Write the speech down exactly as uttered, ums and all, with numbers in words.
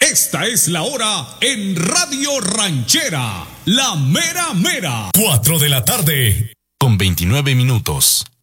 Esta es la hora en Radio Ranchera, la mera mera. Cuatro de la tarde, con veintinueve minutos.